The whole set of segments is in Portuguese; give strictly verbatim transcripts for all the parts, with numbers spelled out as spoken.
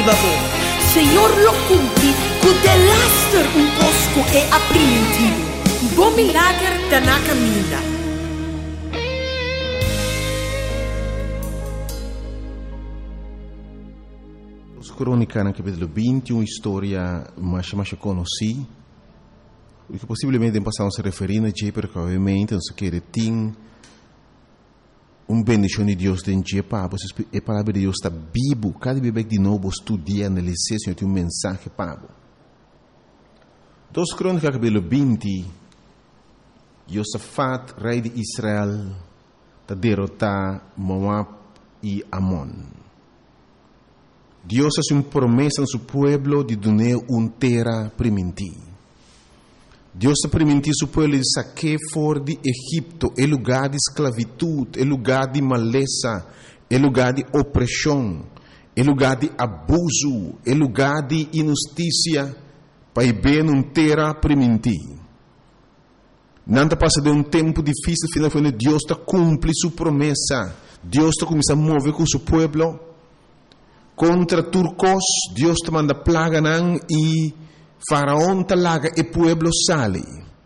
babo. Senhor lo cumpri, cu de laster un cosco e apprimentivo. Bo milagre da na cammina. Os crônicas no capítulo vinte, uma história mais mais conhecida, e que possivelmente passamos a referir a Jay, porque obviamente nós queremos ter uma bendição de Deus dentro de Pá, a palavra de Deus está vivo, cada vez de novo estudia, analisar, Senhor, tem um mensagem para você. Dos crônicas capítulo vinte, Josafat, rei de Israel, está derrotar Moab e Amon. Deus faz uma promessa no seu povo de dar uma terra primitiva. Deus está permitindo seu povo de sair fora de Egito, é lugar de esclavitud, é lugar de maleza, é lugar de opressão, é lugar de abuso, é lugar de injustiça, para ir numa terra primitiva. Não está passando um tempo difícil, finalmente Deus está cumprindo sua promessa. Deus está começando a mover com seu povo. Contra turcos, Deus te manda plaga nan e Faraón talaga e pueblo sale.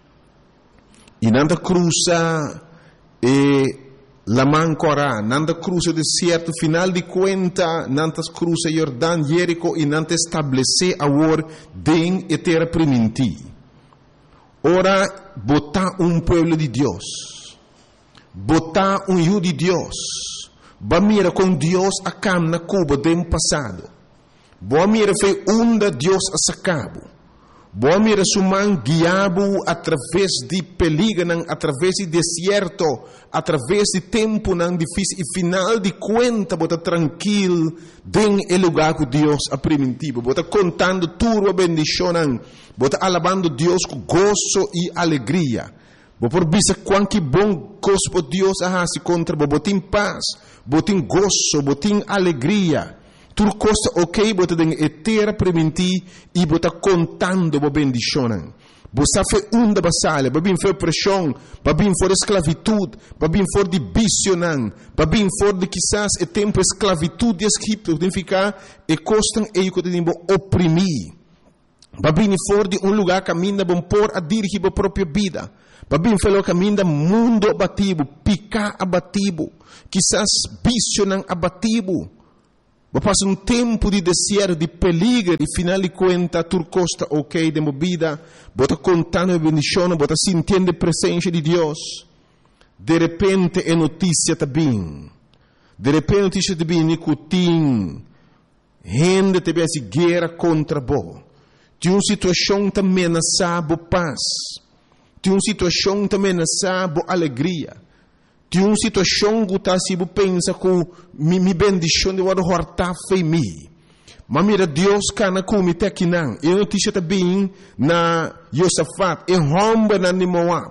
E nanda cruza e la mancora, nanda cruza deserto, final de conta, nanda cruza Jordão, Jerico e nanda estabelece agora den e terra primitiva. Ora, botar um pueblo de Deus, botar um yu de Deus, ba mira com Deus a cam na Cuba do passado. Boa mira foi onda Deus a sacabo. Boa mira suman guiabo através de peligro, através de deserto, através de tempo não difícil e final de conta bota tranquilo den el lugar que Deus a primitivo. Bota contando tudo a bendição, bota alabando Deus com gozo e alegria. Bo por bisa quanto bom coisa Deus a se contra bo botin paz, botin gozo, botin alegria. Tudo coisa ok, bota den etera preventi e bota contando bo bendicionan. Bo sa fe unda basale, babin fe pressão, babin for esclavitud, babin for de bicionan, babin for de quizás e tempo esclavitud de Egipto, significa e costan e que tem bo oprimir. Babin for de um lugar caminha bom por a dirigir a própria vida. Babin falou caminha mundo abativo, picar abativo, quizás bicionan abativo. Ba passa um tempo de deserto, de peligro, e final de conta, turcosta ok de movida, bota contando a bendição, bota sentindo a presença de Deus. De repente é notícia também. De repente notícia também, nicotim, gente também se guerra contra bo. Tem uma situação também ameaçada paz. Tem uma situação também ameaçada alegria. Tem uma situação que está se pensa que me me bendição de wado horta fei mi. Mas mira Deus cana como te aqui não. E notícia também na Josafat e romba na Moab.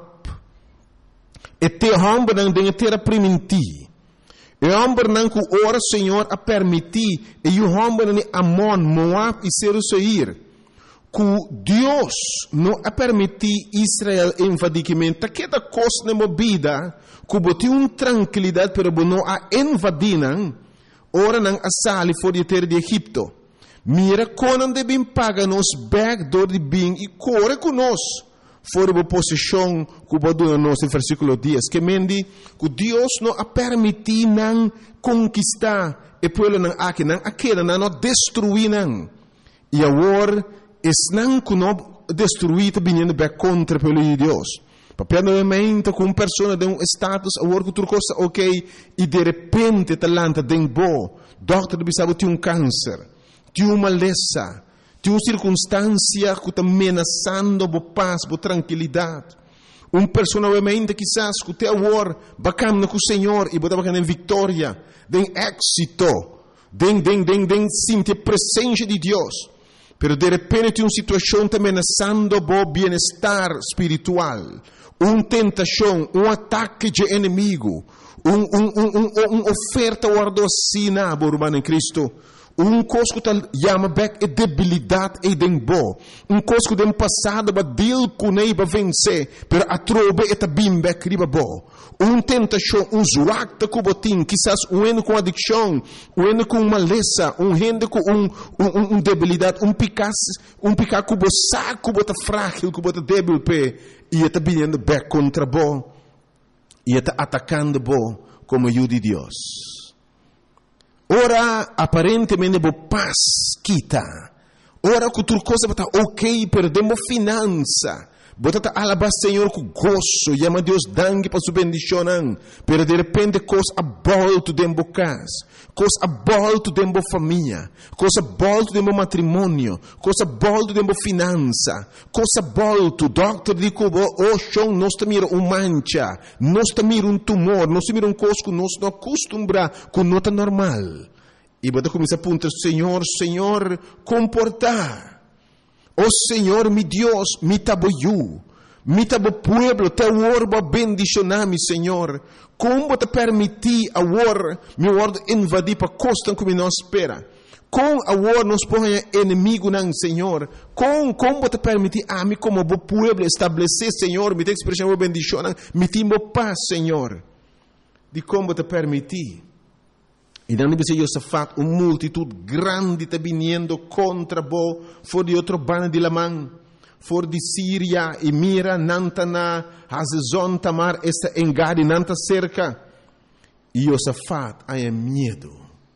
E te romba na de terra primiti. E romba na que ora Senhor a permitir e o romba na Amon, Moab e Seir. Que Deus não a permitir Israel invadicamente. Que da coisa na movida que botou uma tranquilidade para não a invadir, ora não a sair fora de terra de Egipto. Mira quando devem pagar nos backdoor de bem e corre conosco fora da posição que botou nos no versículo dez. Que mendi que Deus não a permitir não conquistar e pelo não aqui não aquela não destruir não. E agora es não que não destruir também no back contra pelo de Deus. Papel novamente com uma pessoa de um status, a work outra coisa ok, e de repente talanta de um bo, doctor bisabo tem um câncer, tem uma maleza, tem uma circunstância que está ameaçando a paz, a tranquilidade. Uma pessoa novamente quizás que tem a war, bacana com o Senhor e botar bacana em vitória, de êxito, de de de de sentir a presença de Deus. Pero de repente tem uma situação que está ameaçando o bem-estar espiritual. Uma tentação, um ataque de inimigo, um, um, um, um, uma oferta guardocina, irmão em Cristo, Um coisa que chama back é debilidade e dembo. Um coisa que tem passado para deal com ele para vencer, pero a trobe é também back riba bo. Um tentação, um zuacta que botin, quizás um eno com adicção, um eno com maleza, um rende com um um, um debilidade, um picas, um picar que bo saco, bota frágil, que bota débil pe, e está vindo back contra bo, e está atacando bo como ajuda de Deus. Ora, aparentemente, bo paz quita. Ora, que outra coisa está ok, perdemos finança. Bota alabar Senhor com gozo, chama Deus dangue para sua bendição, pero de repente coisa abolto dentro da casa, coisa abolto dentro da família, coisa abolto dentro do matrimônio, coisa abolto dentro da finança, coisa abolto, doctor diz que oh chão nós tamira um mancha, nós tamira um tumor, nós tamira um coisa que nós não acostumbra com nota normal. E bota começa a apontar, Senhor, Senhor, comportar. Oh Senhor, mi Deus, mi taboyu, mi tabo pueblo, te orba bendicionami, Senhor. Como te permitir a war, mi word invadir para costa como nós espera. Com a war nos põe inimigo não, Senhor. Com como te permitir a mim como bo pueblo estabelecer, Senhor, mi te expressão bendição, mi timo paz, Senhor. De como te permitir. E não deve ser Josafat, uma multitud grande está vindo contra bo, for de outro bando de Lamã, for de Síria, e mira, Nantana, Hazezon, Tamar, esta engade, Nanta cerca. E Josafat, há medo.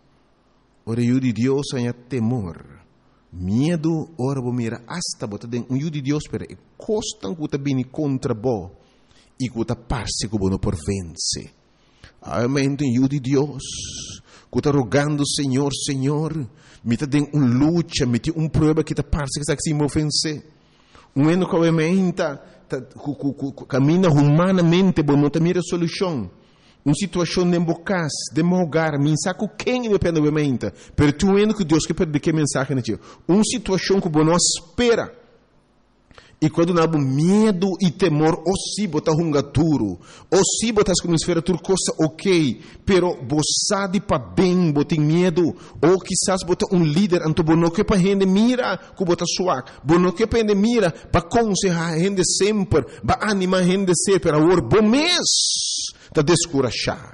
Ora, o de Deus, há temor. Medo, ora, bo mira, hasta bota den, o de Deus, pero e costan que está vindo contra bo, e que está parse que bo não por vence. Amém, o de Deus. Que está rogando, Senhor, Senhor, me está dando uma luta, me tem uma prova que está parece que está se me ofense. Um ano que obviamente caminha humanamente, mas não tem mira solução. Uma situação de embocas, de mogar, mensagem quem depende obviamente. Pero tu ano que Deus quer perder que mensagem não tinha. Uma situação que não espera. E quando não há medo e temor, ou se botar um duro, ou se botar como esfera tudo coisa ok, pero você de para bem, botar medo, ou quizás botar um líder, então não que para gente mira, que botar suave, não que para gente mira, para aconselhar a gente sempre, para animar a gente sempre, para o bom mês, para descorachar.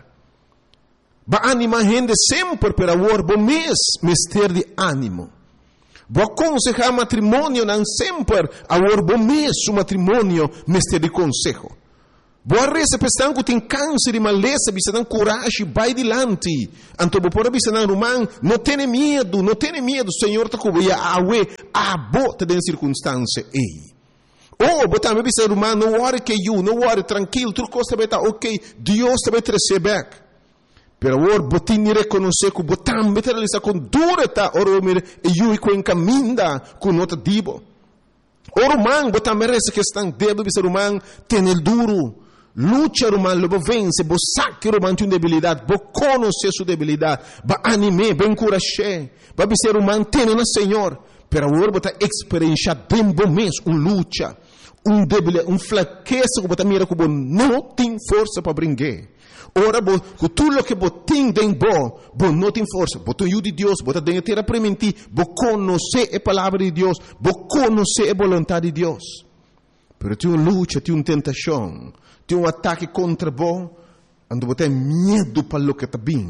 Para animar a gente sempre, para o bom mês, mister de ânimo. Vou aconselhar matrimônio não sempre a bom mês o matrimônio mestre de consejo. Vou reza pensando que tem câncer e maleza, bisa tem coragem, vai adiante. Então vou pôr bisa não romano, não tenha medo, não tenha medo, Senhor está cobrindo a awe, a bota de circunstância ei. Oh, botar me bisa romano, não worry que you, não worry tranquilo, tudo costa beta, ok, Deus te vai trazer back. Pero or botin ni reconocer que botam meteraliza com dureta oro mir e yui com encaminda com nota dibo. Oro man botam merece que estão debo bisa rumang tenel duro. Lucha rumang lobo vence, bo saque rumang tem debilidade, bo conhecer sua debilidade, ba anime, ben encorajar, ba bisa rumang tenel na Senhor. Pero or botar experiencia dembo mes um lucha, um debilidade, um fraqueza que botam mira que bo não tem força para brincar. Ora, com tudo o que você tem dentro, você não tem força. Você tem de Deus, você tem que ter a permitir, você conhecer a palavra de Deus, você conhecer a vontade de Deus. Mas tem uma luta, tem uma tentação, tem um ataque contra você, onde você tem medo para o que está bem.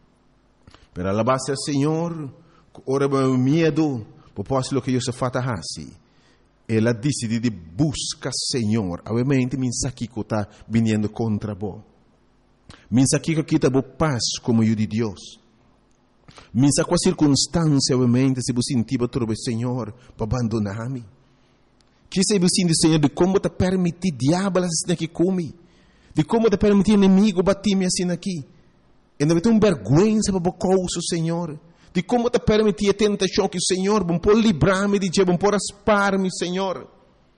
Mas a base do Senhor, ora, medo, você pode o que Deus faz assim. Ela decide de buscar o Senhor, obviamente, mensagem que está vindo contra você. Minsa que kita bo paz como eu de Deus. Minsa com a circunstância, obviamente, se você sentir para o Senhor, para abandonar-me. Que se você sentir, Senhor, de como te permitir diabo assim aqui come, de como te permitir inimigo bater-me assim aqui. E não tem uma vergonha para o coisa, Senhor. De como te permitir a tentação que o Senhor, bom por livrar-me de bom por aspar-me, Senhor.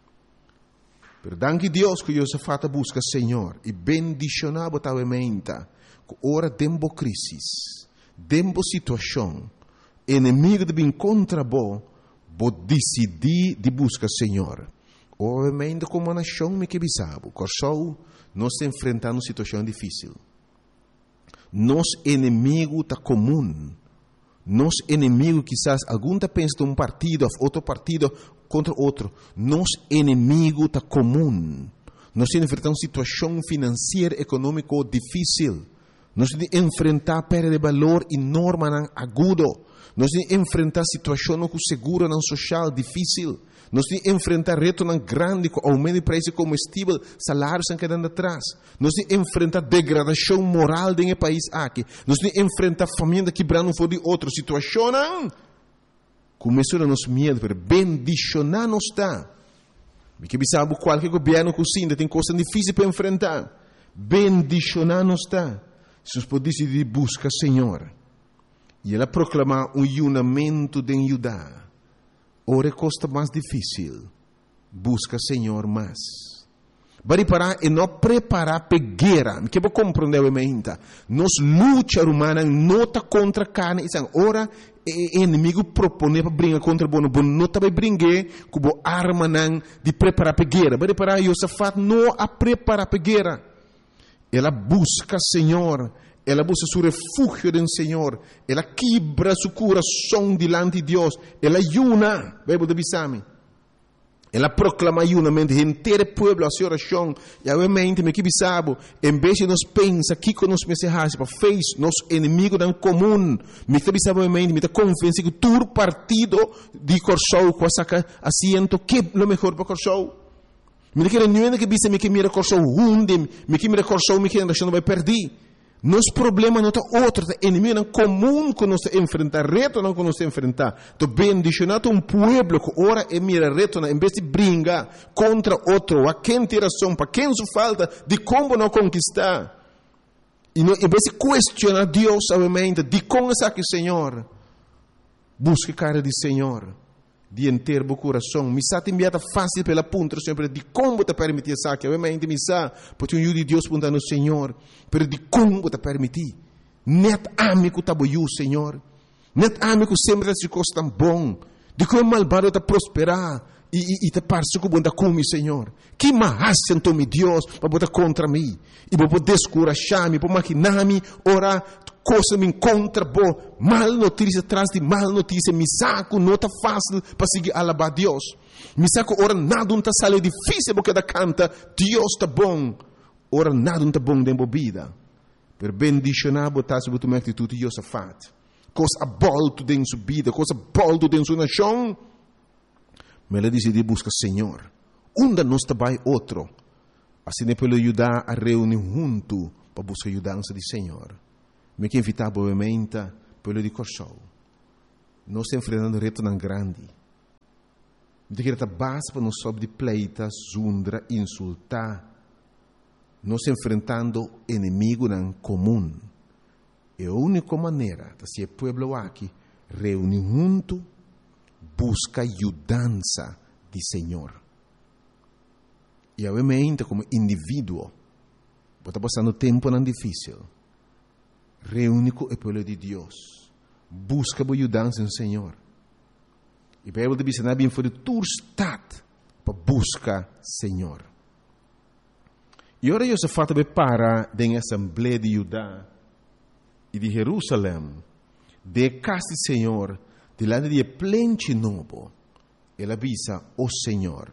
Perdão que Deus que Deus fata busca Senhor e bendicionar botavamente que ora dembo crisis, dembo situação, inimigo de bem contra bo, bo decidir de buscar Senhor. Obviamente como uma nação me que bisabo, corsou nós enfrentando uma situação difícil. Nos inimigo tá comum, Nos inimigos, quizás, algum está pensando um partido, outro partido contra outro. Nos inimigo está comum. Nós enfrentamos uma situação financeira, econômica difícil. Nós enfrentar perda de valor enorme, agudo. Nós enfrentar situação com seguro social difícil. Nós enfrentar reto grande com aumento de preço de combustível, salários estão quedando atrás. Nós enfrentar degradação moral dentro do país aqui. Nós enfrentar família quebrando fora de outra situação. Começou a nos medo, pero bendição não está. Porque sabe qualquer governo cozinha tem coisas difíceis para enfrentar. Bendição não está. Se nós podemos decidir buscar Senhor. E ela proclamar um unimento de Judá. Ora é costa mais difícil. Busca Senhor mais. Bari parar e não preparar para guerra. Que vou compreender o meinta. Nos luta humana não está contra carne. Ora o inimigo propõe para brincar contra o bono. Não está para brincar com a arma de preparar para guerra. Bari parar Josafat não a preparar para guerra. Ela busca Senhor. Ela busca seu refúgio no Senhor. Ela quebra seu coração diante de Deus. Ela ayuna. Bíblia de Bisami. Ela proclama ayunamento inteiro povo a sua oração. E obviamente, me que bisabo, em vez de nós pensar que com nós mensagens para fez nosso inimigo em comum, me que bisabo obviamente, me que confiança que todo partido de Corsou com essa assento que é o melhor para Corsou. Me que não é que bisa me que mira Corsou hunde, me que mira Corsou me que a nação vai perder. Nosso problema não está outro, é inimigo não comum que nós enfrentar, reto não que nós enfrentar. Então, bendicionado um povo que ora e mira reto, em vez de brincar contra outro, a quem tem razão, para quem se falta, de como não conquistar. E não, em vez de questionar Deus, obviamente, de como está aqui, Senhor, busque cara de Senhor, de inteiro o coração. Me está enviada fácil pela ponta, sempre de como te permitir isso aqui. Obviamente, me está, porque o de Deus pergunta no Senhor, pero de como te permitir. Net amigo tá boiu, Senhor. Net amigo sempre se coisa tão bom. De como malvado tá prosperar e e, e te parece que bom tá comigo, Senhor. Que mais então me Deus para botar contra mim e para poder descorajar-me, para maquinar-me, orar coisa me encontra bom, mal notícia atrás de mal notícia, me saco não tá fácil para seguir alabar Deus. Me saco ora nada não tá sale difícil porque da canta Deus tá bom. Ora nada não tá bom dentro da vida. Per bendicionar botar sobre tua atitude de Josafat. Coisa bolto dentro sua vida, coisa bolto dentro sua nação. Mas ela decidiu buscar Senhor. Onde nós vai outro. Assim é para ajudar a reunir junto para buscar a ajudança do Senhor. Me que invitar obviamente pelo de Corsou. Nós estamos enfrentando um reto grande. De que base para nós sobre de pleita, zundra, insultar. Nós enfrentando inimigo em comum. E a única maneira de ser povo aqui reunir junto, busca ajudança de Senhor. E obviamente como indivíduo, está passando tempo não difícil. Reúne com o povo de Deus. Busca a ajudança do Senhor. E a Bíblia diz que bem foi de tua estado para buscar Senhor. E ora Josafat vai parar na Assembleia de Judá e de Jerusalém, de casa do Senhor, delante de plente novo. Ele avisa o Senhor.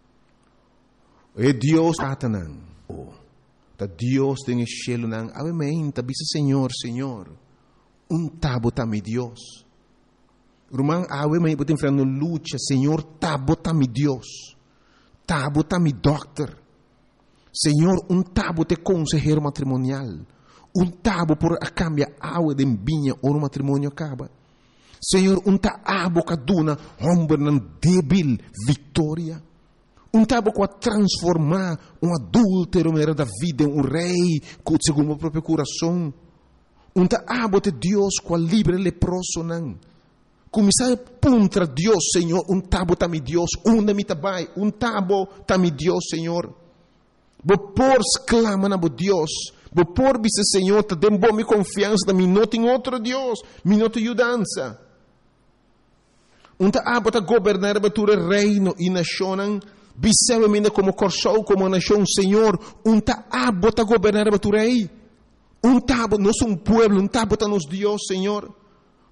É Deus Satanás. Da Deus tem cielo nang obviamente bisa Senhor, Senhor. Um tabo tami Deus. Rumang awe may buting frano lucha, Senhor, tabo tami Deus. Tabo tami doctor. Senhor, um tabo te consejero matrimonial. Um tabo por a cambia awe de binha ou no matrimônio acaba. Senhor, um tabo kaduna hombre nan débil vitória. Um tabo para transformar um adúltero da vida em um rei segundo o próprio coração. Um tabo de Deus com a livre leproso não. Começar contra Deus, Senhor. Um tabo tami Deus. Um da mitabai. Um tabo tami Deus, Senhor. Vopor clama na Deus. Vopor bisa Senhor. Te dem bom confiança da mim. Não tem outro Deus. Me não tem ajudança. Um tabo ta governar o reino e nação. Biseweminde como Corsou, como nação, Senhor, um tabo ta governar a tu rei. Um tabo, nós um pueblo, um tabo ta nos Deus, Senhor.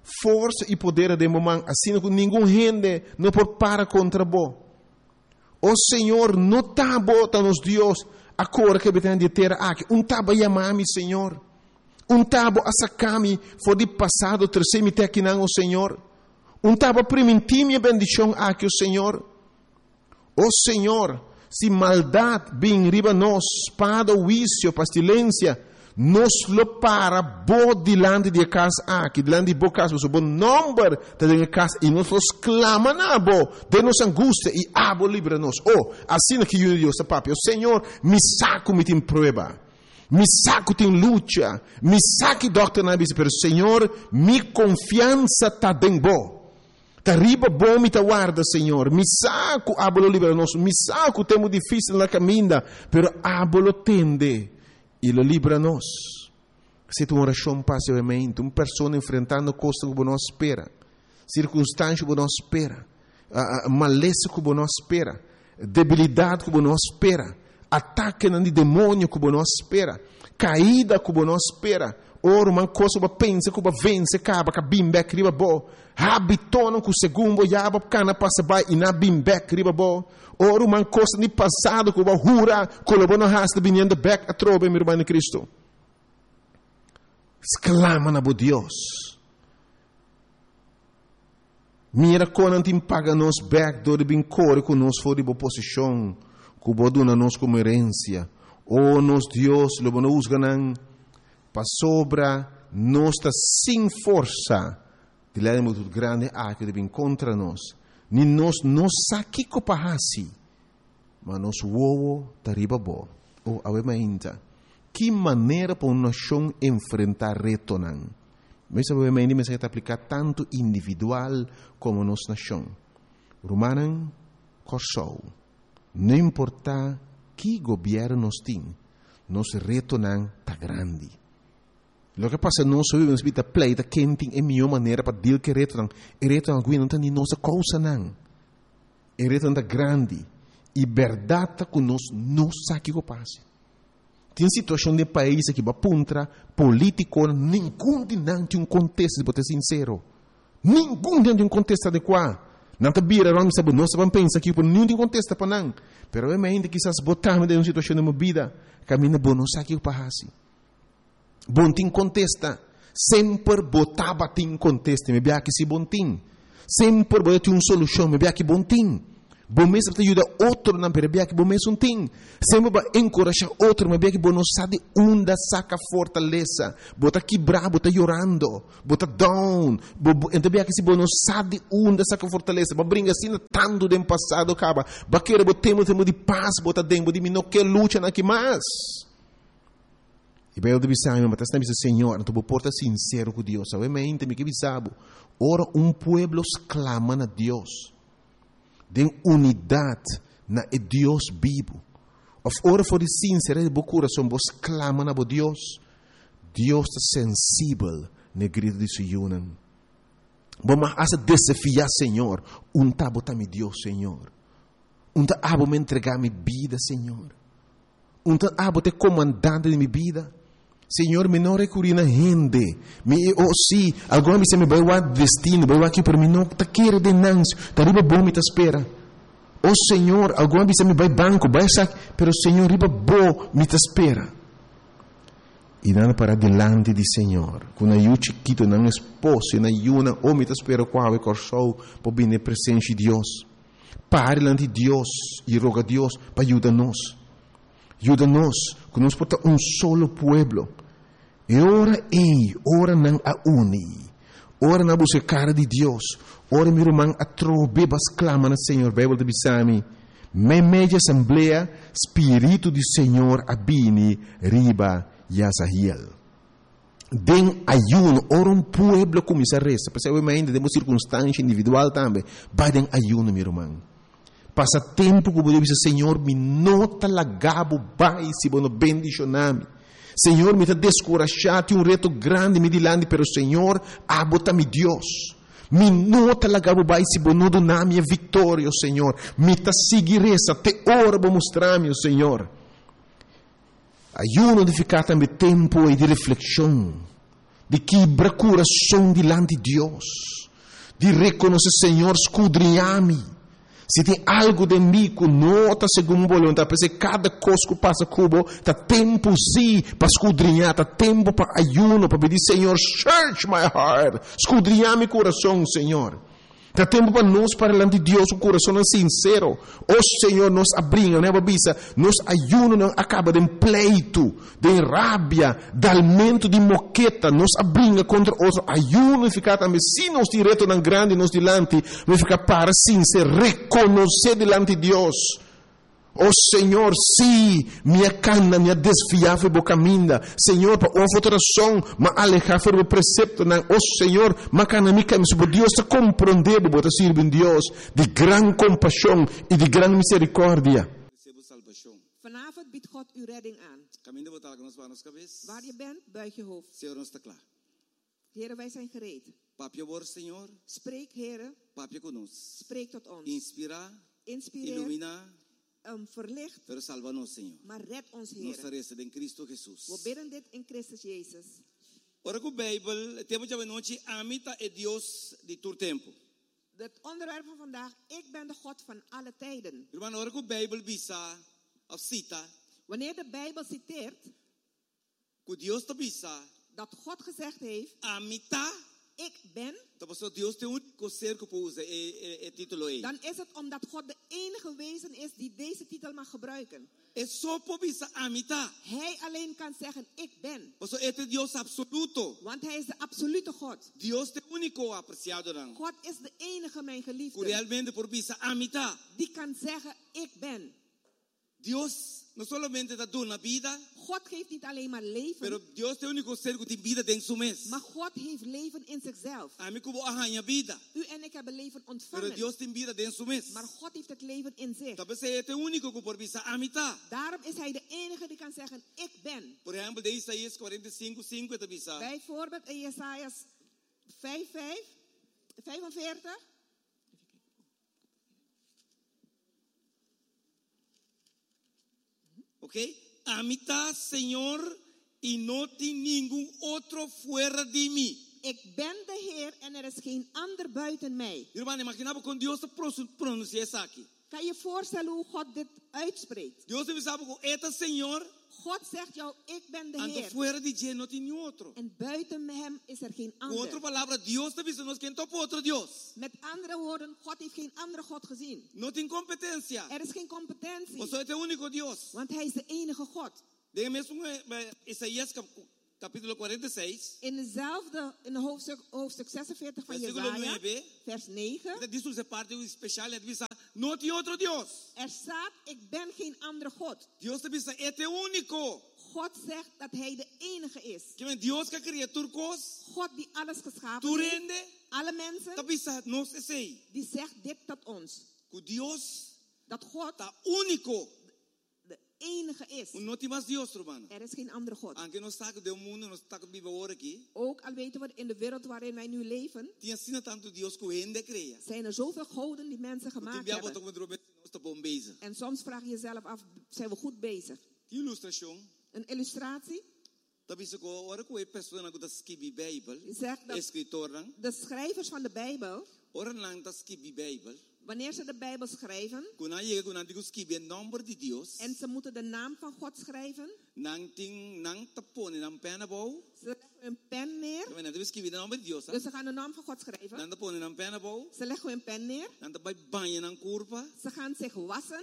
força e poder de mamãe, assim que ninguém gente não pode parar contra bo. O Senhor não está botando nos Deus a cor que tem de ter aqui. Um taba chamar-me, Senhor. Um taba a sacar-me for de passado, terceiro te aqui não, o Senhor. Um taba permitir minha bendição aqui, o Senhor. O Senhor, se maldade vem riba nós, espada, vício, pestilência, nos lo para bo dilante de casa aqui, dilante de bo casa, o bom número de casa, e nós nos clama na bo, de nossa angústia, e abo livra-nos. Oh, assim que eu digo, papi, o Senhor, me saco me tem prova, me saco tem luta, me saque doctor na bisa, pero Senhor, mi confiança tá bem bo. Tá riba bom me tá guarda, Senhor. Me saco, abo livra-nos, me saco, temo difícil na caminha, pero abo lo tende. E lo libra-nos. Se tu oração passivamente, uma pessoa enfrentando coisas que não espera, circunstâncias que não espera, uh, maleza que não espera, debilidade que não espera, ataque de demônio que não espera, caída que não espera, ora uma coisa que pensa que vence, acaba que bimbek riba bo, habitona que o segundo yaba cana passa by e na bimbek riba bo. Ora uma coisa de passado que o hura colabora na rasta vinhando back a trobe meu irmão Cristo. Exclama na bo Deus. Mira quando tem paga nos back do de bem core com nos for de boa posição, que o dona nos como herência. Oh nos Deus, lo bono usganan pa sobra nos ta sem força. De lá é muito grande a que de bem contra nós. Ni nos nos saki ko pahasi, mas nos wowo tariba bo. O awe mainta. Que maneira para uma nação enfrentar reto nan? Mas awe mainta me se aplicar tanto individual como nos nação. Romanan corsou. Não importa que governo nos tem, nos reto nan tá grande. Lo que passa não só vivemos vida pleita quente é melhor maneira para dizer que reto não, é reto não não tem nossa causa não, é reto não grande e verdade que nós não sabe o que passa. Tem situação de país que va puntra político nenhum de não tem um contexto para ser sincero, nenhum tem um contexto adequado. Não te vira não sabe nós vamos pensar que por nenhum tem contexto para não, pero é ainda que quizás botar de uma situação de uma vida caminha bom não sabe o que passa. Bom tim contesta, sempre botava tim contesta, me bia que se bom tim, sempre botava uma solução, me bia que bom tim, bom mesmo te ajuda outro na me bia que bom mesmo tim, sempre ba encorajar outro, me bia que bom não sabe onde saca fortaleza, bota quebrar, bota chorando, bota down, então bia que se bom não sabe onde saca fortaleza, ba brinca assim tanto do passado acaba, ba querer botemos temo de paz, bota dentro de mim não quer luta na que mais. E bem, eu deve saber, mas está dizendo, Senhor, tu porta sincero com Deus. Sabe, me entende que sabe. Ora, um povo clama a Deus. De unidade na Deus vivo. Ora, for sincero de coração, vos clama a Deus. Deus está sensível na grito de Sion. Vamos a desafiar, Senhor. Um tabo tá me Deus, Senhor. Um tabo me entregar minha vida, Senhor. Um tabo te comandante de minha vida. Senhor, me não recorri na gente. Me, oh, sim, agora me se me vai o destino, vai aqui para mim, não está querendo de nancio, está riba bom me te espera. Oh, Senhor, agora me se me vai banco, vai sac, pero Senhor, riba bom me te espera. E nada para delante de Senhor, quando eu chiquito, não esposo, na yuna, ou me te espera qual é corsou, para vir na presença de Deus. Pare delante de Deus e roga a Deus para ajudar-nos. Ajuda-nos, que nós porta um solo pueblo. E ora ei, ora não a uni. Ora na buscar de Deus. Ora meu irmão a trobebas clama no Senhor. Bíblia de Bisami. Me media assembleia, Espírito do Senhor abini riba Yasahiel. Den ayuno, ora um pueblo começa a resta. Percebem temos circunstância individual também. Vai den ayuno, meu irmão. Passa tempo que eu dizer, Senhor, me nota lagabo, vai, se bono bendicioname. Senhor, me está descorajado, tem um reto grande, me dilande, pero Senhor, abota-me Deus. Me nota lagabo, vai, se bono doname a vitória, Senhor. Me está seguiressa, te ora, vou mostrar-me, Senhor. Ayuno de ficar também tempo e de reflexão. de quebra coração diante de Deus, de reconhecer, Senhor, escudrinha-me. Se tem algo de mim que não está segundo a vontade, porque cada coisa que passa cubo, está tempo sim para escudrinhar, está tempo para ayuno, para pedir, Senhor, search my heart, escudrinhar meu coração, Senhor. Está tempo para nós, para diante de Deus, o coração é sincero. O Senhor nos abriga, né, babisa? Nos ayuno não acaba de pleito, de rábia, de aumento de moqueta, nos abriga contra outro. Ayuno e ficar também, se nos direto não grande, nos dilante, vai ficar para sincero, reconhecer diante de Deus. Oh Senhor, sim, minha cana, minha desfiável boca minda. Senhor, para uma alteração, mas alejar o precepto, não. Oh Senhor, mas cana mica, mas Deus te compreender, bota sirve em Deus, de gran compaixão e de gran misericórdia. Vanavond biedt God uw redding aan. Waar je bent, buig je hoofd. Heren, wij zijn gereed. Spreek, Heren. Spreek tot ons. Inspira. Inspireer. Illumina. Um, verlicht, pero salva-nos, Senhor. Maar red ons, Heer. Nos resta em Cristo Jesus. We bidden dit in Christus Jezus. Ora que o Bijbel, temos já noite, amita é Deus de todo tempo. Het onderwerp van vandaag, ik ben de God van alle tijden. Irmão, ora que o Bijbel bisa, of cita, wanneer de Bijbel citeert, que Deus te bisa, dat God gezegd heeft, amita, ik ben, então Deus tem um ser que pode usar, é, é, é título aí. Dan is het omdat God de enige wezen is die deze titel mag gebruiken. É só por bisa amita. Hij alleen kan zeggen, ik ben. Porque é de Deus absoluto. Want hij is de absolute God. Deus é único apreciado dan. God is de enige mijn geliefde. Realmente por bisa amita. Die kan zeggen, ik ben. Deus não somente dá dor na vida, God geeft niet alleen maar leven, pero Deus é o único ser que tem vida dentro de si maar God heeft leven in zichzelf. A mim como arranha vida. U en ik hebben leven ontvangen, pero Deus tem vida dentro de si maar God heeft het leven in zich. Talvez é o único que por bisa amita. Daarom is hij de enige die kan zeggen, ik ben. Por exemplo, de Isaías quarenta-cinco, cinco é bisa. Bijvoorbeeld in Jesaja vijf, vijf, vijfenveertig. Ok? Amita, Senhor, e não tem nenhum outro fora de mim. Ik ben de Heer en er is geen ander buiten mij. Irmão, imaginava quando Deus pronuncia isso aqui. Kan je voorstellen hoe God dit uitspreekt? Deus sabe que é Senhor. God zegt jou, ik ben de Heer. Fora de Deus não tem nenhum outro. En buiten hem is er geen ander. Com outra palavra, Deus te avisa nós quem topa outro Deus. Met andere woorden, God heeft geen andere God gezien. Não tem competência. Er is geen competentie. Você é o único Deus. Want hij is de enige God. De mesmo Isaías capítulo quarenta e seis. In dezelfde, in de hoofdstuk, hoofdstuk zesenveertig van Jesaja, vers negen. Dat is onze parte especial, het is não tem outro Deus. Er staat, ik ben geen andere God. Deus te avisa, é o único. God zegt dat hij de enige is. Que Deus que criou turcos. God die alles geschapen heeft. Alle mensen. Te avisa, nós é sei. Die zegt dit tot ons. Que Deus, dat God, tá único. De enige is. Não tem mais Deus, irmão. Er is geen andere God. Aunque nós está do mundo, nós está vivo hoje aqui. Ook al weten we in de wereld waarin wij nu leven. Tinha sido tanto Deus que o gente cria. Zijn er zoveel goden die mensen gemaakt hebben. En soms vraag je jezelf af, zijn we goed bezig? Illustration. Een illustratie. Dat is ook ora que pessoa que escreve Bijbel. Zegt dat de schrijvers van de Bijbel. Ora lang dat escreve Bijbel. Wanneer ze de Bijbel schrijven, en ze moeten de naam van God schrijven, ze leggen een pen neer. Dus ze gaan de naam van God schrijven. Ze leggen een pen neer. Ze gaan zich wassen.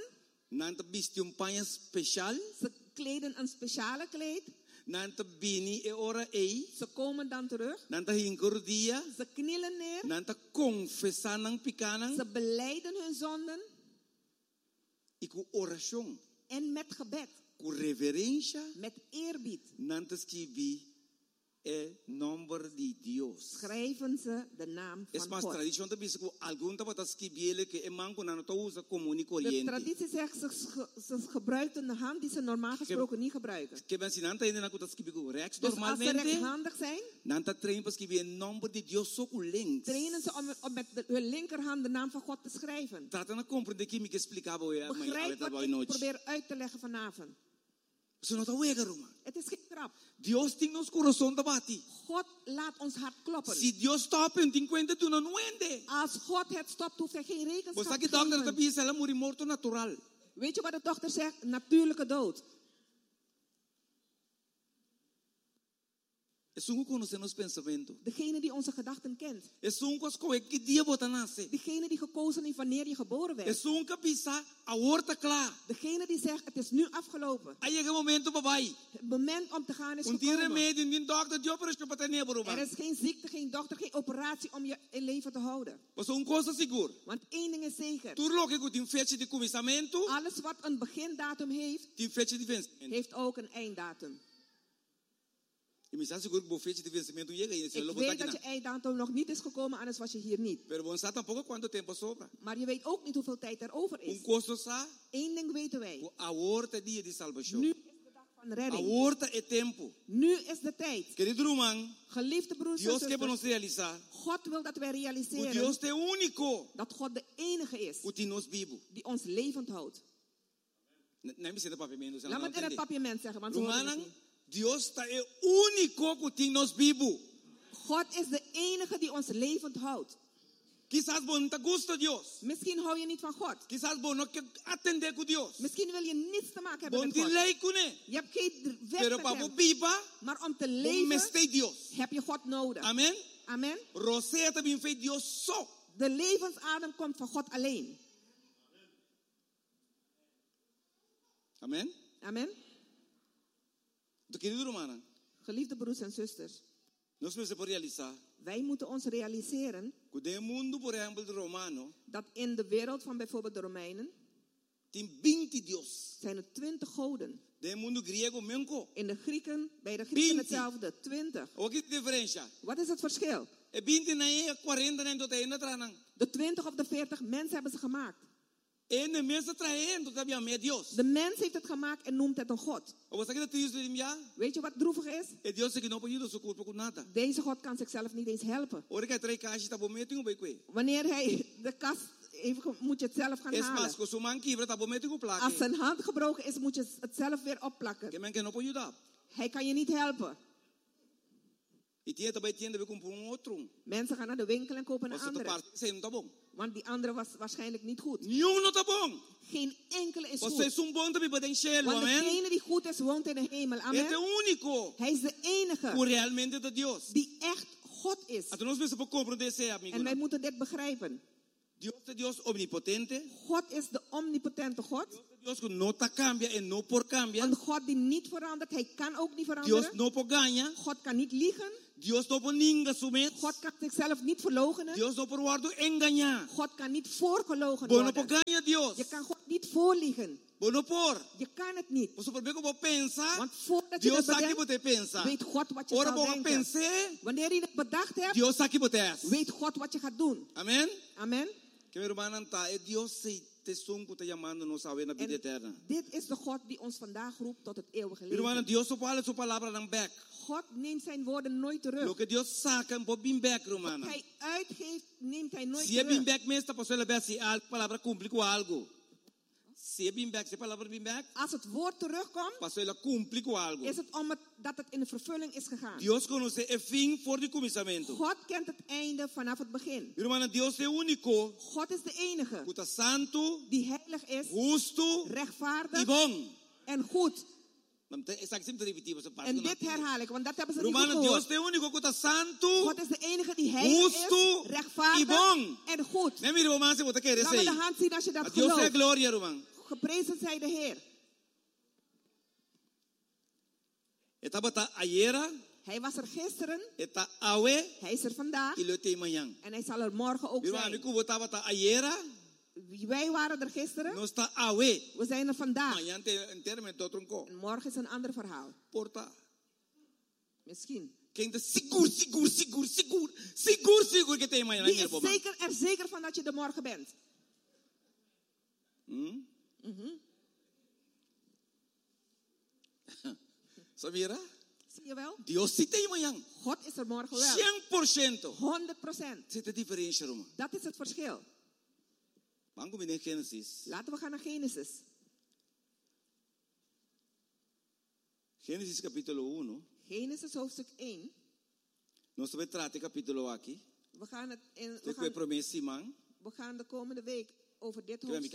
Ze kleden een speciale kleed. Nanta bini e ora ei. Ze komen dan terug. Nanta hinkordia. Ze knielen neer. Nanta confessar nang pikanang. Ze belijden hun zonden. Iku oração. En met gebed. Ku reverência. Met eerbied. Nanta skibi e nombre de Deus. Schrijven ze de naam van es mas God. tradition te bisco algum tapa tas skibiele que e manco na to usa comuni corriente. De traditie zegt ze, ze gebruiken de hand die ze normaal gesproken niet gebruiken. Que ben sinanta inde na kutas skibigo rex dus normalmente. Als ze rechtshandig zijn, nanta train pas skibi en nombre de Deus so links. Trainen ze om, om met de, hun linkerhand de naam van God te schrijven. Trata na comprende que me explicava eu Begrijp wat ik probeer uit te leggen vanavond. Eso no está huega, Roma. Het is geen grap. Dios tiene nos corazón de bati. God laat ons hart kloppen. Si Dios stopt en cincuenta tú no nuende. Als God het stopt, hoeft hij geen rekenschap Vos te aqui dokter geven. dat bij zelf morir morto natural. Weet je wat de dokter zegt? Natuurlijke dood. Es un conocer nos pensamiento. Degene die onze gedachten kent. Es un cosco que dia bota nace. Degene die gekozen heeft wanneer je geboren werd. Es un capisa aorta klaar. Degene die zegt het is nu afgelopen. Hay llega momento babai. Het moment om te gaan is Un gekomen. remedio din dokter die operation para tener Er baruba. is geen ziekte, geen dokter, geen operatie om je in leven te houden. Was un cosa seguro. Want één ding is zeker. Tur lo que con tin fecha de começamento, Alles wat een begindatum heeft, tin fecha de vencimento. heeft ook een einddatum. E me está seguro que o fecha de vencimento llega e se Ik lo weet bota dat je aqui. einddatum nog niet is gekomen, anders was je hier niet. Pero bon sa tampoco quanto tempo sobra. Maar je weet ook niet hoeveel tijd er over Un is. costo sa Eén ding weten wij. o aorta dia de salvação. Nu is de dag van redding. Aorta é tempo. Nu is de tijd. Querido irmão, Geliefde broers en Dios quer para nos zusters, realizar. God wil dat wij O realiseren Deus é único. dat God de enige is O que nos vivo. die ons levend houdt. Nem me senta papel menos. Laat me het in het papiament zeggen, want zo horen we het Romanan, niet. Dios está é único que nos vivo. God is de enige die ons levend houdt. Quizás vos no te gusta Dios. Misschien hou je niet van God. Quizás vos no quieres atender con Dios. Misschien wil je niets te maken hebben Vos met te God. lei con él. Je hebt geen weg Pero met para hem. vos viva, Maar om te vos leven mestei Dios. heb je God nodig. Amén. Amen. Rosea también fue Dios so. De levensadem komt van God alleen. Amén. Amen. Tu querido hermano, Geliefde broers en zusters, nós precisamos realizar wij moeten ons realiseren que no mundo, por ejemplo, de romano, dat in de wereld van bijvoorbeeld de Romeinen tem veinte Dios. zijn er twintig goden. De mundo griego, menco. In de Grieken, bij de Grieken twintig. hetzelfde, twintig. O que diferença? Wat is het verschil? E veinte na e quarenta na tot e na tranang. De twintig of de veertig mensen hebben ze gemaakt. E na mesa traendo também a Dios. De mens heeft het gemaakt en noemt het een God. O você que tá triste de já? Weet je wat droevig is? E Deus que não pode ajudar culpa com nada. Deze God kan zichzelf niet eens helpen. Ora que três caixas tá bom meting bij kwe. Wanneer hij de kast heeft, ge- moet je het zelf gaan Es halen. mais que man quebra tá bom meting com placa. Als zijn hand gebroken is, moet je het zelf weer opplakken. Que man que não pode ajudar. Hij kan je niet helpen. E tinha também tinha de comprar um outro. Mensen gaan naar de winkel en kopen een Você tá andere. parte sem não tá bom. Want die andere was waarschijnlijk niet goed. Nenhum não tá bom. Geen enkele is Você goed. é um bom também para encher, Want amém? degene die goed is, woont in de hemel. Este é Amen. único. Hij is de O enige realmente de Deus. die echt God is. Então nós precisamos compreender esse amigo. En wij moeten dit begrijpen. Deus é Deus omnipotente. God is de omnipotente God. Deus que não tá cambia e não por cambia. Een God die niet verandert. Hij kan ook niet Deus veranderen. não por ganha. God kan niet liegen. Deus não por ninguém submet. God kan zichzelf niet verloochenen. Deus não por guardo enganar. God kan niet voorgelogen Bono por worden. ganha Deus. Je kan God niet voorliegen. Bono por. Je kan het niet. Você pode como pensa. Want voordat je Deus het sabe que bedenkt, você pensa. weet God wat je Ora zal bom denken. pensar. Wanneer je het bedacht hebt, Deus sabe que você é. weet God wat je gaat doen. Amém? Amen. Que meu irmão tá é Deus se te som que está chamando nos a ver na vida En eterna. dit is de God die ons vandaag roept tot het eeuwige Irmão, leven. Deus só fala sua palavra não back. God neemt zijn woorden nooit terug. Lo que Deus saca um pouquinho back, Wat irmão. hij uitgeeft, neemt hij nooit Se é bem terug. back mesmo, para sua levar se a palavra cumpre com algo. Se é bem back, se a palavra bem back, Als het woord terugkomt, para sua cumpre com algo. is het om het, dat het in de vervulling is gegaan. Deus conhece o fim voor de começamento. God kent het einde vanaf het begin. Irmão, Deus é único, God is de enige que está santo, die heilig is, justo e rechtvaardig bom. en goed. Ik zeg sempre repetitivo essa parte. En dit herhaal ik, want dat hebben ze niet Irmão, goed Deus gehoord. é único, que está santo, God is de enige die heilig justo is, e rechtvaardig bom. en goed. Nem irmão, mas você quer Laat me de dizer. hand zien als je dat Deus é gelooft. glória, irmão. Geprezen zij de Heer. Estava tá ayer, Hij was er gisteren, está awe hij is er vandaag e lo tem amanhã. en hij zal er morgen ook Irmão, zijn. amigo, estava tá ayer, Wij waren er gisteren, não está awe. we zijn er vandaag. Amanhã tem termo todo tronco. En morgen is een ander verhaal. Porta. Misschien. Quem está seguro, seguro, seguro, seguro, seguro, seguro que tem amanhã. Wie is zeker, er zeker van dat je er morgen bent? Hmm? Mhm. Sabia? Zie je wel? Deus se tem amanhã. God is er morgen wel. cem por ciento. honderd procent. Zit de diferença, irmão. Dat is het verschil. Vamos comer em Gênesis. Laten we gaan naar Genesis. Genesis capítulo uno. Genesis hoofdstuk één. Nós vamos tratar capítulo aqui. We gaan het in, we gaan, promessi, man. We gaan de komende week over dit hoofdstuk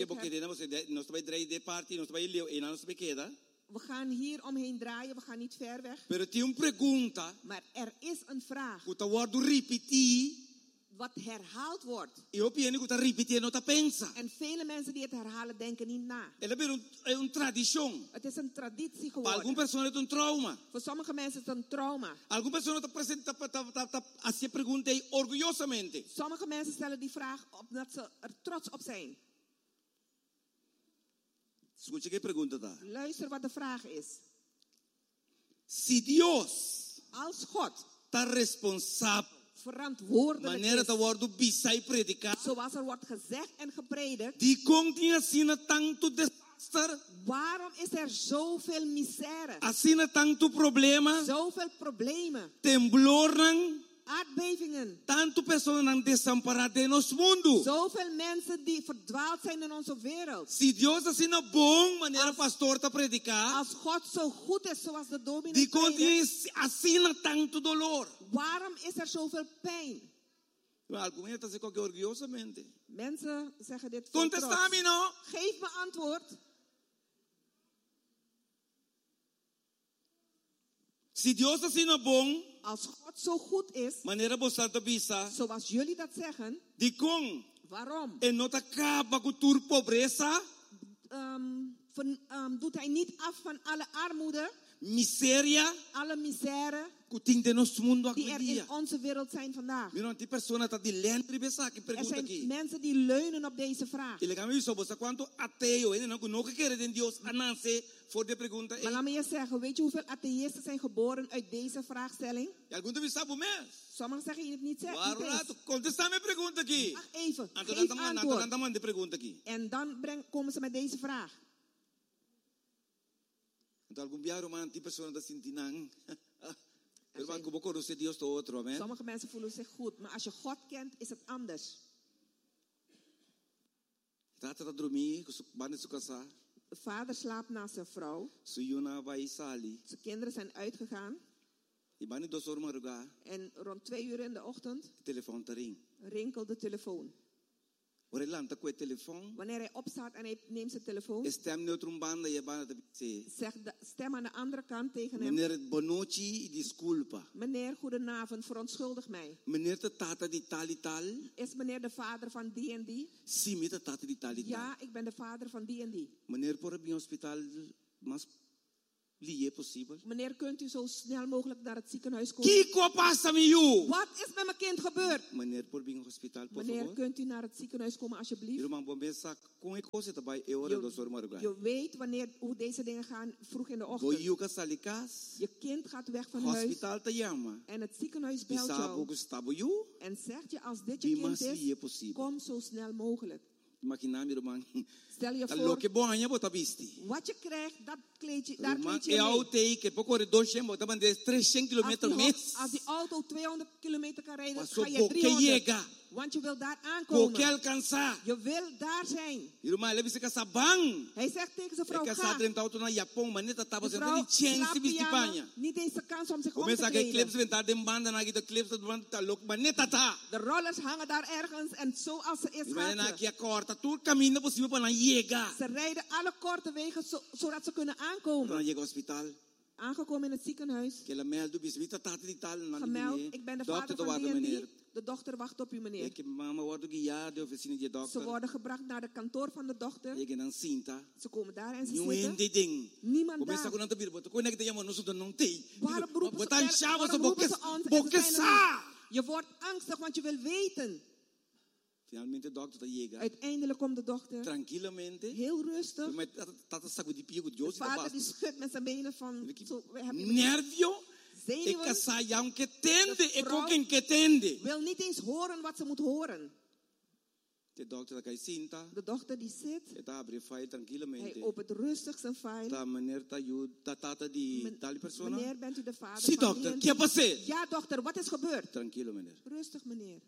hebben. We gaan hier omheen draaien, we gaan niet ver weg. Pero tem uma pergunta. Maar er is een vraag. Que wordt repetir. Wat herhaald wordt. Eu penso que está repetindo, não pensa. En vele mensen die het herhalen denken niet na. É een, é een traditie. Het is een traditie geworden. Para algumas pessoas é um trauma. Voor sommige mensen is het een trauma. Algumas pessoas apresentam essa pergunta orgulhosamente. Sommige mensen stellen die vraag omdat ze er trots op zijn. Escute que pergunta tá. Luister wat de vraag is. Se Deus, als God, está responsável, verantwoordelijk is, zoals er wordt gezegd en gepredikt, die continua sina tanto desastre, waarom is er zoveel misère, assina tanto problema, zoveel problemen, temblor, aardbevingen, tanto pessoas não desamparadas no mundo. Zoveel mensen die verdwaald zijn in onze wereld. Se Deus assim é bom, maneira pastor tá predicar. Als God zo goed is zoals de dominee die continua assina tanto dolor. Waarom is er zoveel pijn? Alguns estão dizendo que orgulhosamente. Mensen zeggen dit vol trots. Contesta-me, no? Geef me antwoord. Se Deus assim é bom, als God zo goed is, maneira bostata bisa, zoals jullie dat zeggen, die kon, waarom? En not acaba com pobreza, um, van, um, doet hij niet af van alle armoede, miseria, alle misère, die er in onze wereld zijn vandaag. Er zijn mensen die leunen op deze vraag. Maar laat me je zeggen, weet je hoeveel atheïsten zijn geboren uit deze vraagstelling? Sommigen zeggen je het niet zeggen. Ach even, geef antwoord. En dan breng, komen ze met deze vraag. Sommige mensen voelen zich goed, maar als je God kent, is het anders. De vader slaapt naast zijn vrouw. Zijn kinderen zijn uitgegaan. En rond twee uur in de ochtend rinkelt de telefoon. Wanneer hij opstaat en hij neemt zijn telefoon, zegt de stem aan de andere kant tegen hem: Meneer Bonucci, disculpa. Meneer, goedenavond, verontschuldig mij. Meneer de tata di tali tal. Is meneer de vader van die en die? Si, meneer de tata di tali tal. Ja, ik ben de vader van die en die. Meneer, voor het hospitaal, mas liye possible. Meneer, kunt u zo snel mogelijk naar het ziekenhuis komen? Kiko passa me you. Wat is met mijn kind gebeurd? Meneer, voor het hospitaal, por Meneer, favor. kunt u naar het ziekenhuis komen alsjeblieft? Je, je weet wanneer, hoe deze dingen gaan vroeg in de ochtend. Je kind gaat weg van huis. En het ziekenhuis belt jou. En zegt je, als dit je kind is, kom zo snel mogelijk. Stel je voor, wat je krijgt, dat kleed je, daar kleed je mee. Als die auto tweehonderd kilometer kan rijden, ga je driehonderd. Want je wil daar aankomen. Je wil daar zijn. Hij zegt tegen zijn vrouw, ga. De vrouw slaapt pyjama, niet eens de kans om zich om te kleden. De rollers hangen daar ergens en zoals ze is gaat ze. Ze rijden alle korte wegen zo, zodat ze kunnen aankomen. Aangekomen in het ziekenhuis. Gemeld, ik ben de vader van die en die. De dochter wacht op u, meneer. Ze worden gebracht naar het kantoor van de dochter. Ze komen daar en ze zitten. Niemand daar. Waarom roepen ze ons? Je wordt angstig, want je wil weten. Uiteindelijk komt de dochter. Heel rustig. De vader die schudt met zijn benen van... Zo, nervio. Zenuwen. De vrouw wil niet eens horen wat ze moet horen. De dochter die zit. Hij opent rustig zijn file. Meneer, bent u de vader sí, van dokter, die en die? Ja, dochter, wat is gebeurd? Tranquilo, meneer. Rustig, meneer.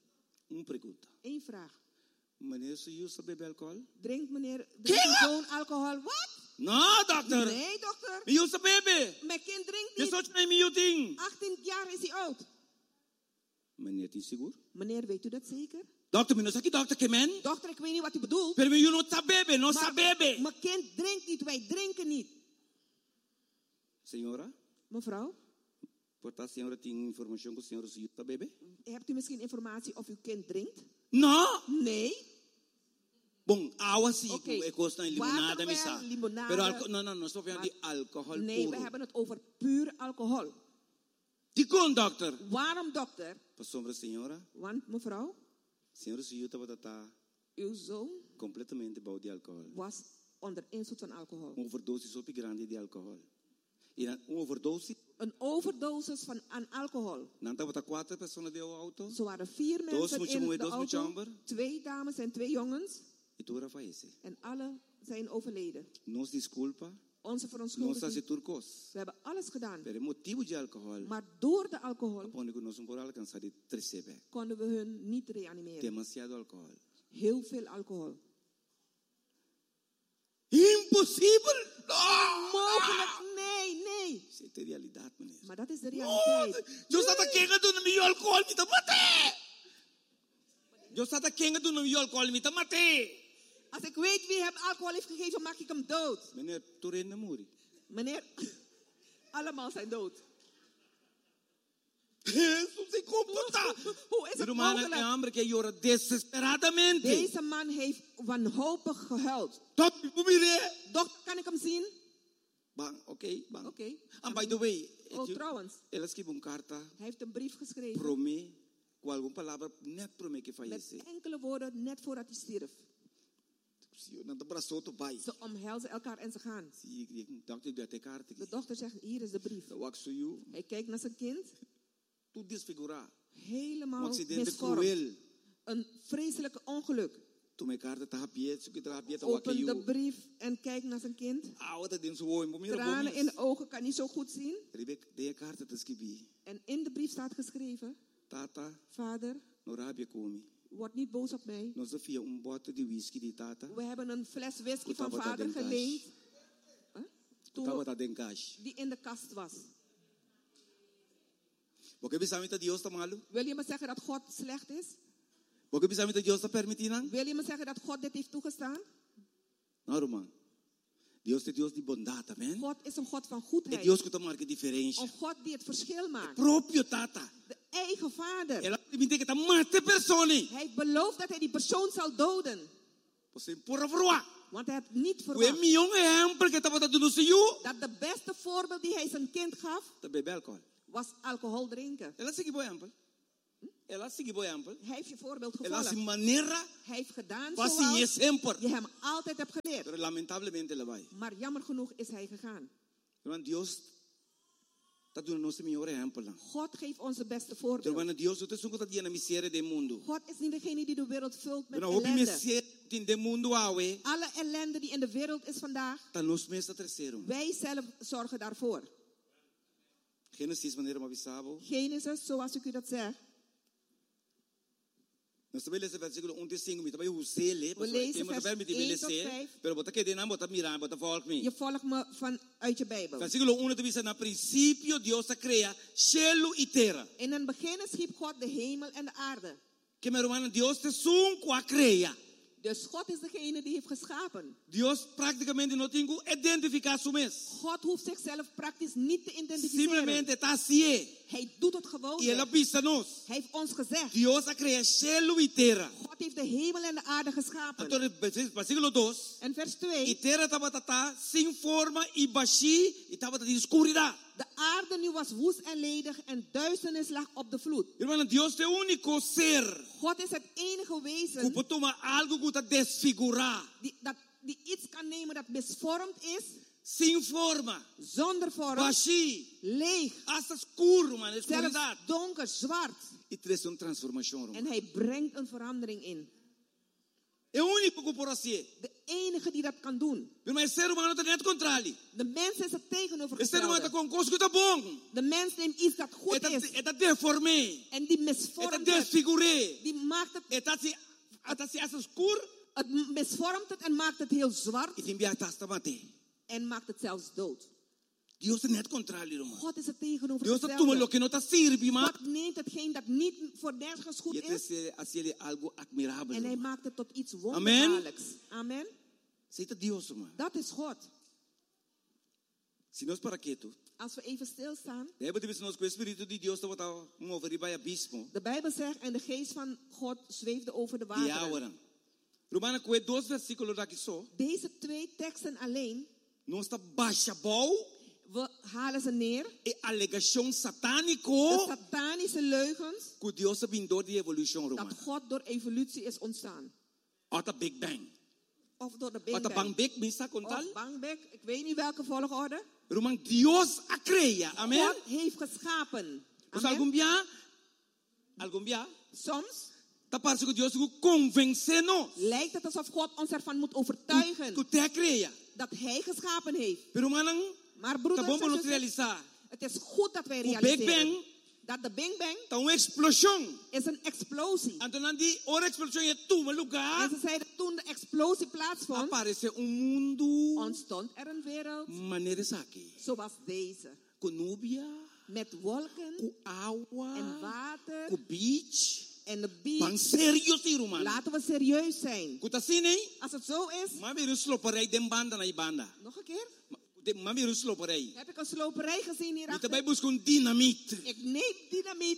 Eén vraag. Meneer, ze use bebe alcohol? Drinkt meneer drinkt zo'n alcohol? Wat? No, dokter. Nee, dokter. Mi usa baby. Mijn kind drinkt Je niet. soort mij mi ding. achttien jaar is hij oud. Meneer, is zeker? Meneer, weet u dat zeker? Dokter, mi no saki dokter kemen. Dokter, ik weet niet wat u bedoelt. Pero mi no sa baby, no sa baby. Mijn kind drinkt niet, wij drinken niet. Senora? Mevrouw? Porta senhora tem informação que o senhor se tá bebê? Hebt u misschien informatie of uw kind drinkt? No. Nee. Bom, água sim, Okay. é costa em limonada, misa. Limonade. Pero alco, no, no, no, estou falando de alcohol Nee, puro. we hebben het over puur alcohol. Die kon, dokter. Waarom, dokter? Para sombra senhora, Want, mevrouw, senhora se yuta batata uw zoon completamente bouw de alcohol. was onder invloed van alcohol. Uma overdose zo grande de alcohol. E uma overdose, Een overdosis van aan alcohol. nanta bata quatro pessoas de auto. Zo waren vier Dos mensen moet je in mooi, de dos moet je auto. amber. Twee dames en twee jongens. E tu rafaese. En alle zijn overleden. Nos desculpa, Onze nos verontschuldiging. hace turcos. We hebben alles gedaan. Pero motivo de alcohol, Maar door de alcohol aponde que nós não podemos alcançar de trece. konden we hun niet reanimeren. Demasiado alcohol. Heel veel alcohol. Impossível! No! Mogelijk? Nee, nee. Isso é realidade, meneer. Maar dat is de No! realiteit. Eu sta quenga do no meu alcohol, me tá mate! Eu sta quenga do no meu alcohol, me tá mate! Als ik weet wie hem alcohol heeft gegeven, maak ik hem dood. Meneer, tu rende muri. Meneer, allemaal zijn dood. Jesus se comporta! Hoe is het Romana é mogelijk? hambre que llora desesperadamente. Deze man heeft wanhopig gehuild. Top, bumire! Dokter, kan ik hem zien? Bang, oké, bang. Oké. Okay. And by the way, Oh, trouwens. ela escreveu uma carta, Hij heeft een brief geschreven. promê, com alguma palavra, net promê que falece. Met enkele woorden net voordat hij stierf. Não te abraçou tu pai. Ze omhelzen elkaar en ze gaan. Sim, ik dacht ik dat de kaart. De dochter zegt, hier is de brief. Wax to you. Hij kijkt naar zijn kind. Tu desfigurar. Helemaal Um acidente misvormd. cruel. Een vreselijke ongeluk. Tu me carta tá rapiet, su que tá rapiet Opent de brief en kijkt naar zijn kind. Ah, wat dat in zo mooi, moet Tranen in de ogen, kan niet zo goed zien. Rebek, de carta te escrevi. En in de brief staat geschreven: Tata, Vader, no rabia come. word niet boos op mij. Nós via um bote de whisky de tata. We hebben een fles whisky Toen van tava vader dat in geleend. Huh? Tu tava Toen tá den cash. die in de kast was. Porque pensava que Deus tá malo. Wil je me zeggen dat God slecht is? Porque pensava que Deus tá permitindo. Wil je me zeggen dat God dit heeft toegestaan? Não, irmão. Deus é Deus de bondade, amém? God is een God van É goedheid. Deus que tá marcando diferença. Een God die het verschil maakt. Próprio tata. De eigen vader. Ela permite que tá mate pessoa. Hij heeft beloofd dat hij die persoon zal doden. Você porra vroa. Want hij heeft niet O verwacht milhão exemplo que tava dando no seu. dat de beste voorbeeld die hij zijn kind gaf, Tá bebe alcohol. was alcohol drinken. Ela segue boa exemplo. Ela segue boa exemplo. Hij heeft je voorbeeld Ela se gevolgd. maneira Hij heeft gedaan faz zoals exemplo. je hem altijd hebt geleerd. Pero lamentavelmente ela vai. Maar jammer genoeg is hij gegaan. Irmão, Deus tá dando nosso melhor exemplo. God geeft ons de beste Então, voorbeeld. quando Deus o tesouro tá dando a miséria do mundo. God is niet degene die de wereld vult met Pero o ellende. miséria do mundo awe, Alle ellende die in de wereld is vandaag, tá nos mesa terceiro. wij zelf zorgen daarvoor. Genesis maneira uma bisabo. Genesis, zoals ik u dat zeg. Nós também lemos versículo um de cinco, mas também o sele, We lezen mas vers também me één diz tot lezer, vijf. pero bota que de não bota mirar, bota volk me. Je volgt me vanuit je Bijbel. Versículo um te diz na princípio Deus cria cielo e terra. In een begin schiep God de hemel en de aarde. Que meu irmão, Deus te sun qua cria. Dus God is degene die heeft geschapen. Deus praticamente não tem que identificar su mes. God hoeft zichzelf praktisch niet te identificeren. Simplesmente está assim. Hij doet het gewoon. E ela pisa nos. Hij heeft ons gezegd. Deus cria cielo e terra. God heeft de hemel en de aarde geschapen. Então, versículo dois. En vers E twee. terra estava tá sem forma e baixi e estava de escuridão. De aarde nu was woest en ledig en duisternis lag op de vloed. Irmão, Deus é o único ser God is het enige que wezen pode tomar algo que está desfigurar, die, dat, die iets kan nemen dat misvormd is, sem forma, zonder vorm, baixi, leeg, hasta escuro, man, zelfs escuridão. donker, zwart. E traz uma transformação, En irmão. hij brengt een verandering in. É o único que pode fazer. De enige die dat kan doen. Irmão, o ser humano está net contrário. De mens is het O ser humano está tegenovergestelde. com coisa que está bom. De mens neemt iets dat goed Está is está deformé. en die Está misvormt het. desfiguré. Die maakt het, Está se está se essa escuro het misvormt het en maakt het heel zwart e tem biata hasta mate. En maakt het zelfs dood. Dios es net contrario, hermano. God is het tegenover Dios toma lo que no te sirve, man. God neemt hetgeen dat niet voor nergens goed is. En hij maakt het tot iets wonderbaarlijks. Amen. Dat is God. Si no es para quieto. Als we even stilstaan. De Bijbel zegt, en de geest van God zweefde over de wateren. Deze twee teksten alleen. We halen ze neer. E alegación satánico. De satanische leugens. Que Dios door die evolution, dat God door evolutie is ontstaan. Of de Big Bang. Of door de Big Bang. Bang Big, misa contal. Of Bang Big, ik weet niet welke volgorde. Roman Dios ha crea, amen. God heeft geschapen. Dus algún día, algún día. Soms. Parece que Dios convence-nos. Lijkt het alsof God ons ervan moet overtuigen. Que te crea. Dat hij geschapen heeft. Pero manang, maar broeders en zusters, het is goed dat wij realiseren dat de Big Bang is een explosie. En ze zeiden toen de explosie plaatsvond, ontstond er een wereld zoals deze. Met wolken en water en de beach. Laten we serieus zijn. Als het zo is. Nog een keer. Heb ik een sloperij gezien hier achter? Ik neem dynamiet.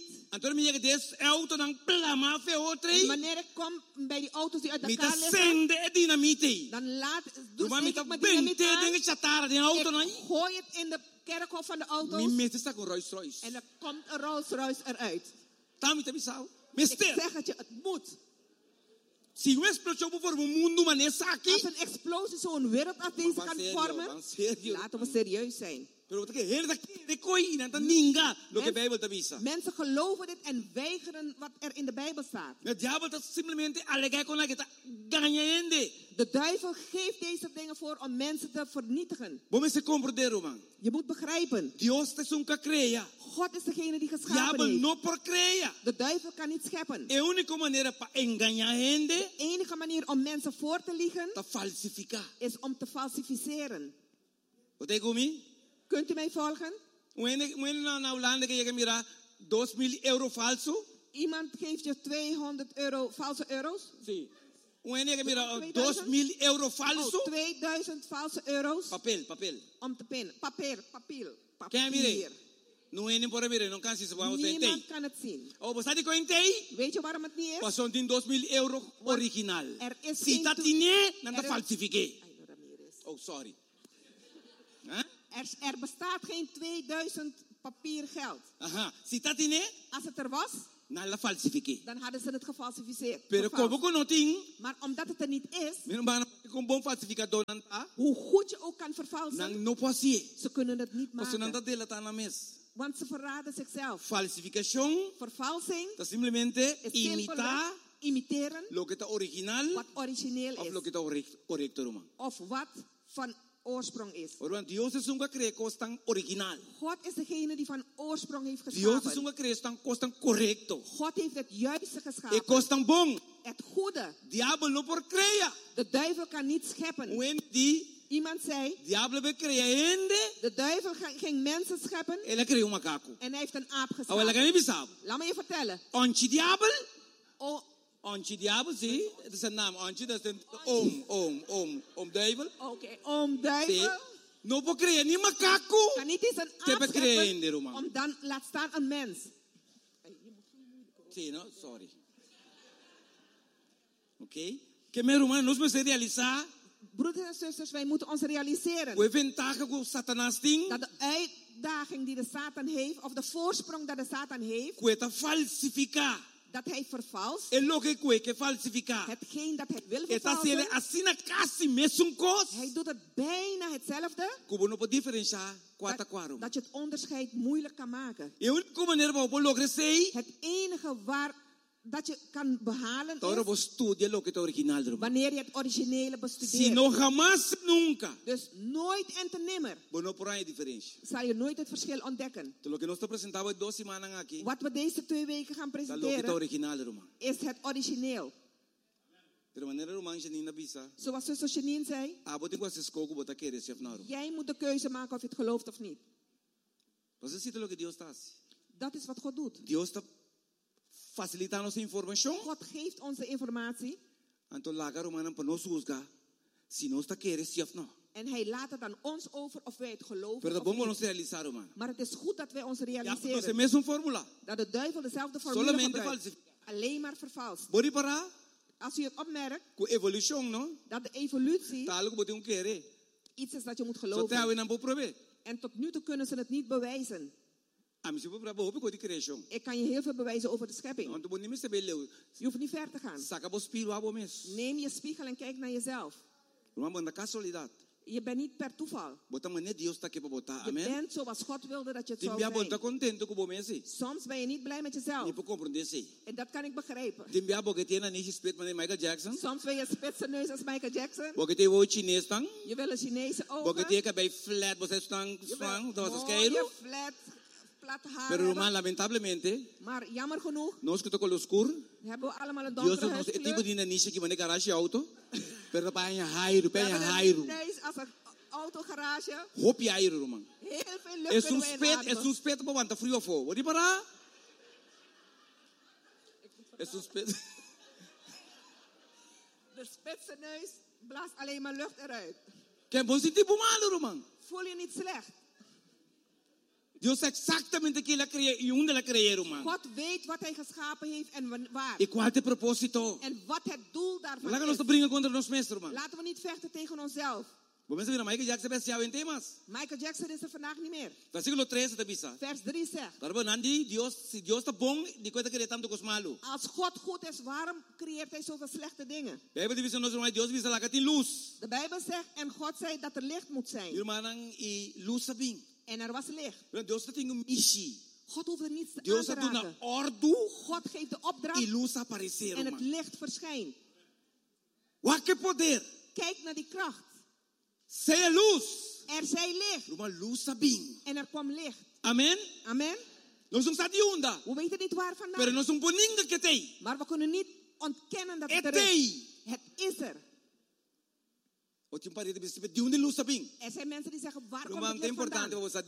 En wanneer ik kom bij die auto's die uit elkaar liggen, dan laat doe ik mijn dynamiet aan. Ik gooi het in de kerkhof van de auto's. En er komt een Rolls Royce eruit. Ik zeg het je, het moet. Si una explosión forma un mundo manesa aquí. Als een explosie zo'n wereld als deze kan vormen, laten we serieus zijn. Mensen, mensen geloven dit en weigeren wat er in de Bijbel staat. De duivel geeft deze dingen voor om mensen te vernietigen. Je moet begrijpen. God is degene die geschapen heeft. De duivel kan niet scheppen. De enige manier om mensen voor te liegen is om te falsificeren. Kunt u mij volgen? Iemand geeft je tweehonderd euro valse euro's. Sí. tweeduizend euro falso. Oh, tweeduizend valse euro's. Papel, papel. Om te pinnen. Papier, papier. Papier. Niemand kan het zien. Oh, weet je waarom het niet is? Pas zo'n tweeduizend euro original. Er is si dat niet, dan dat falsifique. Oh, sorry. Huh? Er, er bestaat geen tweeduizend papier geld. Aha. Si dat niet, als het er was, dan hadden ze het gefalsificeerd. Maar omdat het er niet is, hoe goed je ook kan vervalsen, ze kunnen het niet maken. Want ze verraden zichzelf. Vervalsing is simplemente imitar, imiteren lo que original, wat origineel is. Of, lo que correcto, of wat van oorsprong is. Dios es un creador tan original. God is degene die van oorsprong heeft geschapen. Dios es un creador tan correcto. God heeft het juiste geschapen. E tan bon. Het goede. Diablo no por crea. De duivel kan niet scheppen. When die Iemand zei, Diablo be creende. De duivel ging mensen scheppen. Ele creou macaco. En hij heeft een aap geschapen. Laat me je vertellen. Onchi diablo. Oh. Onchi diablo, zie. Het is een naam. Onchi, dat is een oom, oom, oom, oom duivel. Oké, okay, oom duivel. No po creer ni macaco. Kan niet eens een aap scheppen. Om dan laat staan een mens. Sí, no, sorry. Oké. Okay. Que me hermano, nos me realizar. Broeders en zusters, wij moeten ons realiseren dat de uitdaging die de Satan heeft, of de voorsprong dat de Satan heeft, dat hij vervalst. Hetgeen dat hij wil vervalsen. Hij doet het bijna hetzelfde. Dat, dat je het onderscheid moeilijk kan maken. Het enige waar dat je kan behalen is wanneer je het originele bestudeert. Si no jamás nunca. Dus nooit en te nimmer zal je nooit het verschil ontdekken. Wat we deze twee weken gaan presenteren is het origineel. Zoals zuster Janine zei. Jij moet de keuze maken of je het gelooft of niet. Dat is wat God doet. God geeft ons de informatie. En hij laat het aan ons over of wij het geloven of niet. Maar het is goed dat wij ons realiseren dat de duivel dezelfde formule gebruikt. Alleen maar vervalst. Als u het opmerkt dat de evolutie iets is dat je moet geloven. En tot nu toe kunnen ze het niet bewijzen. Ik kan je heel veel bewijzen over de schepping. Je hoeft niet ver te gaan. Neem je spiegel en kijk naar jezelf. Je bent niet per toeval. Je bent zoals God wilde dat je het zou zijn. Soms ben je niet blij met jezelf. En dat kan ik begrijpen. Soms wil je spitse neus als Michael Jackson. Je wil een Chinese ogen. Je wil mooie, flat, platte haren. Maar jammer genoeg hebben we allemaal een donkere huidskleur. Pero pa je hairu, pa je hairu. Als een autogarage. Hoop je hairu, man. Heel veel lucht. Es un spet, es un spet, maar want de frio voor. Wat die para? Es un spet. De spitse neus blaast alleen maar lucht eruit. Ken positivo malo, man. Voel je niet slecht? Dios exactamente que la creó y donde la crearon, man. God weet wat hij geschapen heeft en waar. Y cuál es el propósito. En wat het doel daarvan is. Laten we niet vechten tegen onszelf. Michael Jackson is jouw in temas. Michael Jackson is er vandaag niet meer. Versículo tres te bisa. Vers drie zegt. Dios, si Dios está bon, di cuenta que le tanto cos malo. Als God goed is, waarom creëert hij zoveel slechte dingen? De Bijbel dice no Dios visa la katin luz. De Bijbel zegt en God zei dat er licht moet zijn. Hermanang i luz sabing. En er was licht. Dios está en missie. God hoeft er niets Dios aan te raken. Ordu, God geeft de opdracht y luz aparecer, en het licht verschijnt. Wat que poder? Kijk naar die kracht. Sea luz. Er zij licht. Luma luz sabing. En er kwam licht. Amen. Amen. No son satiunda. We weten niet waar vandaan. Pero no son poninga que te. Maar we kunnen niet ontkennen dat het er is. Het is er. Er zijn mensen die zeggen, waar komt het licht vandaan? Nog Het,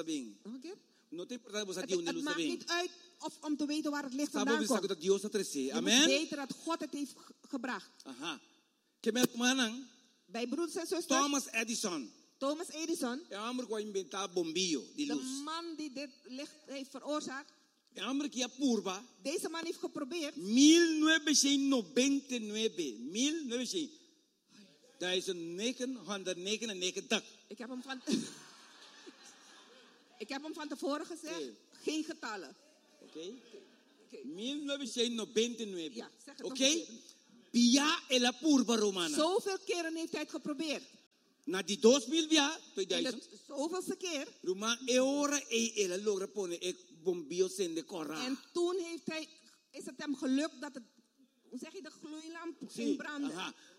het maakt niet uit of om te weten waar het licht vandaan komt. Je moet weten dat God het heeft gebracht. Aha. Bij broeders en zusters. Thomas Edison. Thomas Edison. De man die dit licht heeft veroorzaakt. Purba. Deze man heeft geprobeerd. negentionnegen Ik heb hem van Ik heb hem van tevoren gezegd. Okay. Geen getallen. Oké. Okay. Okay. negentionnegen Ja, zeg het Oké. Okay. Pia e la purba romana. Zoveel keren heeft hij het geprobeerd. Na di tweeduizend via, tweeduizend. Zoveelste keer. Roma e ora e e la logra pone e bombio sende corra. En toen heeft hij, is het hem gelukt dat het, hoe zeg je, de gloeilamp ging branden. Aha.